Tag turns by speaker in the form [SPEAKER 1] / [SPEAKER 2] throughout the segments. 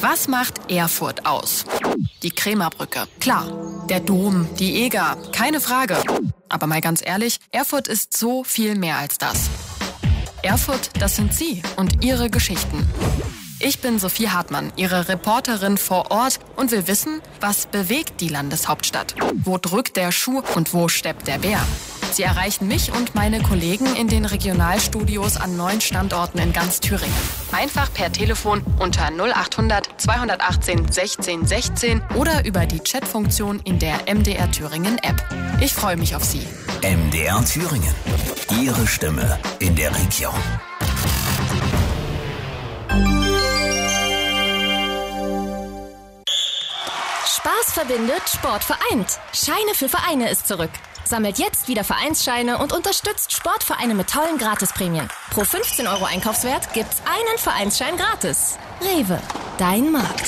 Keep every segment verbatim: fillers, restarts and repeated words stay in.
[SPEAKER 1] Was macht Erfurt aus? Die Krämerbrücke, klar. Der Dom, die Eger, keine Frage. Aber mal ganz ehrlich, Erfurt ist so viel mehr als das. Erfurt, das sind Sie und Ihre Geschichten. Ich bin Sophie Hartmann, Ihre Reporterin vor Ort und will wissen, was bewegt die Landeshauptstadt? Wo drückt der Schuh und wo steppt der Bär? Sie erreichen mich und meine Kollegen in den Regionalstudios an neun Standorten in ganz Thüringen. Einfach per Telefon unter null acht hundert zweihundertachtzehn sechzehn sechzehn oder über die Chatfunktion in der M D R Thüringen App. Ich freue mich auf Sie.
[SPEAKER 2] M D R Thüringen. Ihre Stimme in der Region.
[SPEAKER 3] Spaß verbindet, Sport vereint. Scheine für Vereine ist zurück. Sammelt jetzt wieder Vereinsscheine und unterstützt Sportvereine mit tollen Gratisprämien. Pro fünfzehn Euro Einkaufswert gibt's einen Vereinsschein gratis. Rewe, dein Markt.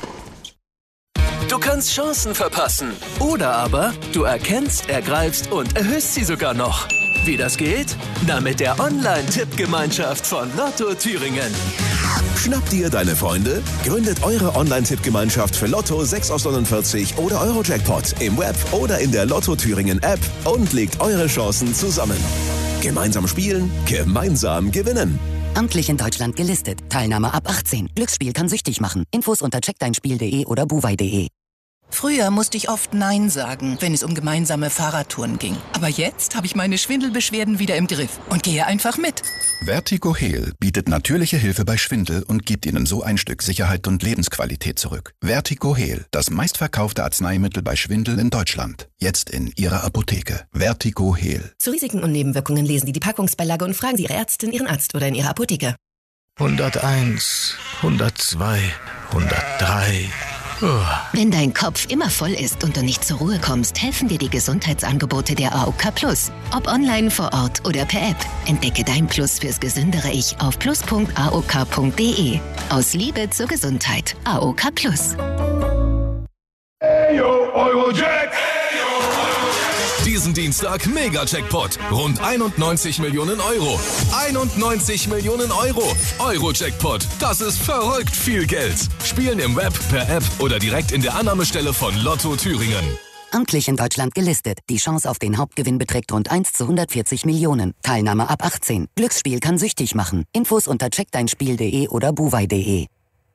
[SPEAKER 4] Du kannst Chancen verpassen. Oder aber du erkennst, ergreifst und erhöhst sie sogar noch. Wie das geht? Na, mit der Online-Tippgemeinschaft von Lotto Thüringen.
[SPEAKER 5] Schnappt ihr deine Freunde? Gründet eure Online-Tippgemeinschaft für Lotto sechs aus neunundvierzig oder Euro-Jackpot im Web oder in der Lotto Thüringen App und legt eure Chancen zusammen. Gemeinsam spielen, gemeinsam gewinnen.
[SPEAKER 6] Amtlich in Deutschland gelistet. Teilnahme ab achtzehn. Glücksspiel kann süchtig machen. Infos unter check dein spiel punkt de oder buwei punkt de.
[SPEAKER 7] Früher musste ich oft Nein sagen, wenn es um gemeinsame Fahrradtouren ging. Aber jetzt habe ich meine Schwindelbeschwerden wieder im Griff und gehe einfach mit.
[SPEAKER 8] Vertigo Heal bietet natürliche Hilfe bei Schwindel und gibt Ihnen so ein Stück Sicherheit und Lebensqualität zurück. Vertigo Heal, das meistverkaufte Arzneimittel bei Schwindel in Deutschland. Jetzt in Ihrer Apotheke. Vertigo Heal.
[SPEAKER 9] Zu Risiken und Nebenwirkungen lesen Sie die Packungsbeilage und fragen Sie Ihre Ärztin, Ihren Arzt oder in Ihrer Apotheke.
[SPEAKER 10] hunderteins, hundertzwei, hundertdrei...
[SPEAKER 11] Wenn dein Kopf immer voll ist und du nicht zur Ruhe kommst, helfen dir die Gesundheitsangebote der A O K Plus. Ob online, vor Ort oder per App. Entdecke dein Plus fürs gesündere Ich auf plus punkt a o k punkt de. Aus Liebe zur Gesundheit. A O K Plus.
[SPEAKER 12] Hey yo, Eurojack!
[SPEAKER 13] Diesen Dienstag Mega-Jackpot. Rund einundneunzig Millionen Euro. einundneunzig Millionen Euro. Euro-Jackpot. Das ist verrückt viel Geld. Spielen im Web, per App oder direkt in der Annahmestelle von Lotto Thüringen.
[SPEAKER 6] Amtlich in Deutschland gelistet. Die Chance auf den Hauptgewinn beträgt rund eins zu hundertvierzig Millionen. Teilnahme ab achtzehn. Glücksspiel kann süchtig machen. Infos unter check dein spiel punkt de oder buwei punkt de.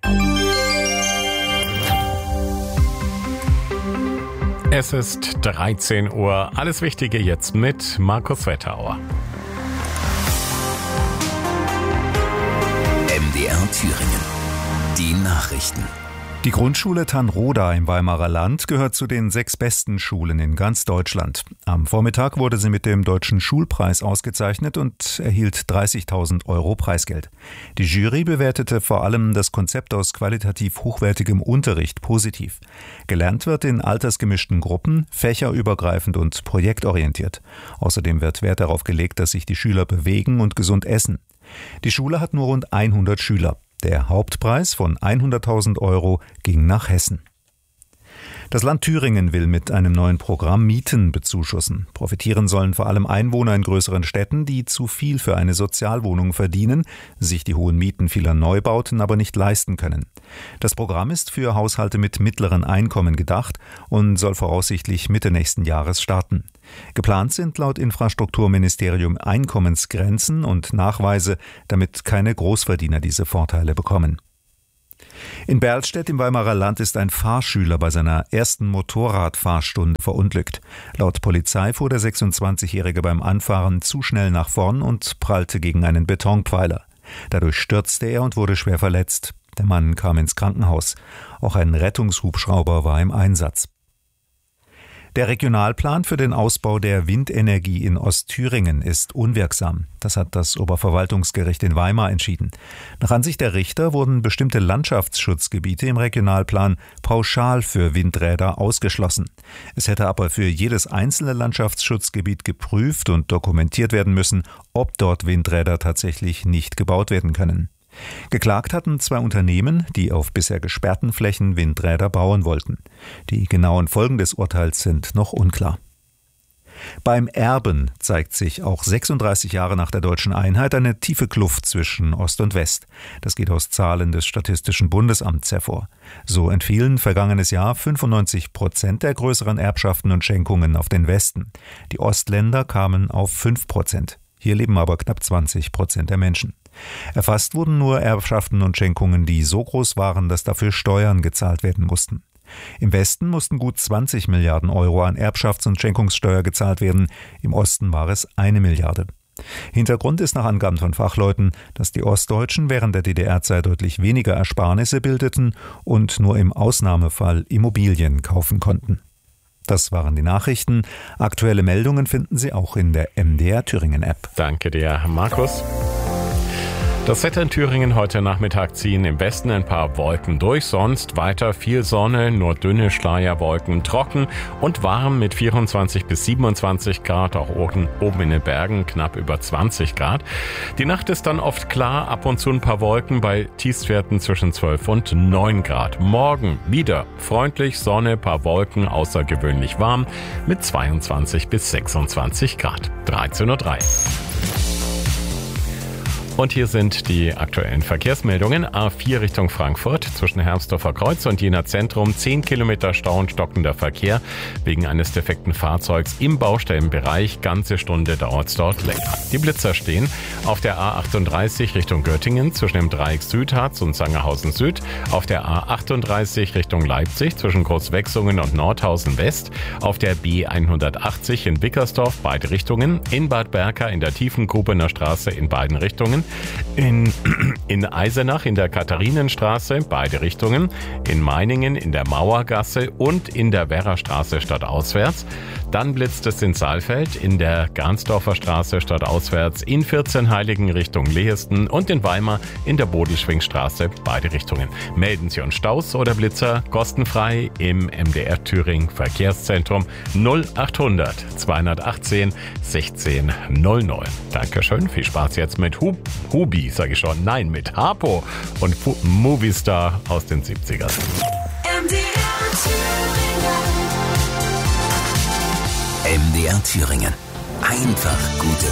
[SPEAKER 14] Es ist dreizehn Uhr. Alles Wichtige jetzt mit Markus Wetterauer.
[SPEAKER 2] M D R Thüringen. Die Nachrichten.
[SPEAKER 15] Die Grundschule Tannroda im Weimarer Land gehört zu den sechs besten Schulen in ganz Deutschland. Am Vormittag wurde sie mit dem Deutschen Schulpreis ausgezeichnet und erhielt dreißigtausend Euro Preisgeld. Die Jury bewertete vor allem das Konzept aus qualitativ hochwertigem Unterricht positiv. Gelernt wird in altersgemischten Gruppen, fächerübergreifend und projektorientiert. Außerdem wird Wert darauf gelegt, dass sich die Schüler bewegen und gesund essen. Die Schule hat nur rund hundert Schüler. Der Hauptpreis von hunderttausend Euro ging nach Hessen. Das Land Thüringen will mit einem neuen Programm Mieten bezuschussen. Profitieren sollen vor allem Einwohner in größeren Städten, die zu viel für eine Sozialwohnung verdienen, sich die hohen Mieten vieler Neubauten aber nicht leisten können. Das Programm ist für Haushalte mit mittleren Einkommen gedacht und soll voraussichtlich Mitte nächsten Jahres starten. Geplant sind laut Infrastrukturministerium Einkommensgrenzen und Nachweise, damit keine Großverdiener diese Vorteile bekommen. In Berlstedt im Weimarer Land ist ein Fahrschüler bei seiner ersten Motorradfahrstunde verunglückt. Laut Polizei fuhr der sechsundzwanzigjährige beim Anfahren zu schnell nach vorn und prallte gegen einen Betonpfeiler. Dadurch stürzte er und wurde schwer verletzt. Der Mann kam ins Krankenhaus. Auch ein Rettungshubschrauber war im Einsatz. Der Regionalplan für den Ausbau der Windenergie in Ostthüringen ist unwirksam. Das hat das Oberverwaltungsgericht in Weimar entschieden. Nach Ansicht der Richter wurden bestimmte Landschaftsschutzgebiete im Regionalplan pauschal für Windräder ausgeschlossen. Es hätte aber für jedes einzelne Landschaftsschutzgebiet geprüft und dokumentiert werden müssen, ob dort Windräder tatsächlich nicht gebaut werden können. Geklagt hatten zwei Unternehmen, die auf bisher gesperrten Flächen Windräder bauen wollten. Die genauen Folgen des Urteils sind noch unklar. Beim Erben zeigt sich auch sechsunddreißig Jahre nach der deutschen Einheit eine tiefe Kluft zwischen Ost und West. Das geht aus Zahlen des Statistischen Bundesamts hervor. So entfielen vergangenes Jahr fünfundneunzig Prozent der größeren Erbschaften und Schenkungen auf den Westen. Die Ostländer kamen auf fünf Prozent. Hier leben aber knapp zwanzig Prozent der Menschen. Erfasst wurden nur Erbschaften und Schenkungen, die so groß waren, dass dafür Steuern gezahlt werden mussten. Im Westen mussten gut zwanzig Milliarden Euro an Erbschafts- und Schenkungssteuer gezahlt werden. Im Osten war es eine Milliarde. Hintergrund ist nach Angaben von Fachleuten, dass die Ostdeutschen während der D D R-Zeit deutlich weniger Ersparnisse bildeten und nur im Ausnahmefall Immobilien kaufen konnten. Das waren die Nachrichten. Aktuelle Meldungen finden Sie auch in der M D R Thüringen-App.
[SPEAKER 14] Danke dir, Markus. Das Wetter in Thüringen heute Nachmittag ziehen im Westen ein paar Wolken durch, sonst weiter viel Sonne, nur dünne Schleierwolken, trocken und warm mit vierundzwanzig bis siebenundzwanzig Grad, auch oben, oben in den Bergen knapp über zwanzig Grad. Die Nacht ist dann oft klar, ab und zu ein paar Wolken bei Tiefstwerten zwischen zwölf und neun Grad. Morgen wieder freundlich, Sonne, paar Wolken, außergewöhnlich warm mit zweiundzwanzig bis sechsundzwanzig Grad. dreizehn Uhr drei. Und hier sind die aktuellen Verkehrsmeldungen. A vier Richtung Frankfurt zwischen Hermsdorfer Kreuz und Jena Zentrum. zehn Kilometer Stau und stockender Verkehr wegen eines defekten Fahrzeugs im Baustellenbereich. Ganze Stunde dauert es dort länger. Die Blitzer stehen auf der A achtunddreißig Richtung Göttingen zwischen dem Dreieck Südharz und Sangerhausen Süd. Auf der A achtunddreißig Richtung Leipzig zwischen Großwechsungen und Nordhausen West. Auf der B hundertachtzig in Wickersdorf beide Richtungen. In Bad Berka in der Tiefengrubener Straße in beiden Richtungen. In, in Eisenach in der Katharinenstraße, beide Richtungen, in Meiningen in der Mauergasse und in der Werrastraße stadtauswärts. Dann blitzt es in Saalfeld in der Garnsdorfer Straße stadtauswärts, in Vierzehnheiligen Richtung Lehesten und in Weimar in der Bodelschwingstraße, beide Richtungen. Melden Sie uns Staus oder Blitzer kostenfrei im M D R Thüringen Verkehrszentrum null achthundert zweihundertachtzehn sechzehn null neun. Dankeschön, viel Spaß jetzt mit Hub. Hubi, sage ich schon. Nein, mit Harpo und Fu- Movistar aus den siebzigern.
[SPEAKER 2] M D R Thüringen. M D R Thüringen. Einfach gute